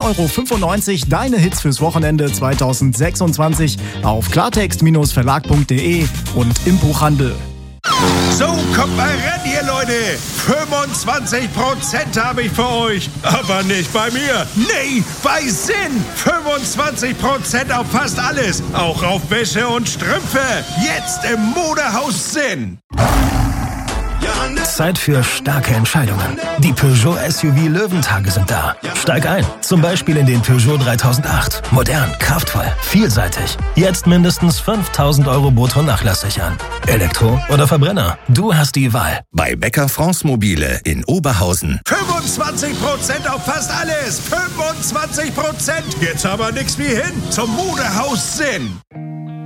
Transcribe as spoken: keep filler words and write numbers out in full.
Euro fünfundneunzig deine Hits fürs Wochenende zweitausendsechsundzwanzig auf klartext Verlag punkt de und im Buchhandel. So, kommt mal ran, ihr Leute! fünfundzwanzig Prozent habe ich für euch! Aber nicht bei mir! Nee, bei Sinn! fünfundzwanzig Prozent auf fast alles! Auch auf Wäsche und Strümpfe! Jetzt im Modehaus Sinn! Zeit für starke Entscheidungen. Die Peugeot S U V Löwentage sind da. Steig ein, zum Beispiel in den Peugeot dreitausendacht. Modern, kraftvoll, vielseitig. Jetzt mindestens fünftausend Euro brutto nachlasssichern. Elektro oder Verbrenner? Du hast die Wahl. Bei Bäcker France Mobile in Oberhausen. fünfundzwanzig Prozent auf fast alles! fünfundzwanzig Prozent! Jetzt aber nix wie hin zum Modehaus Sinn!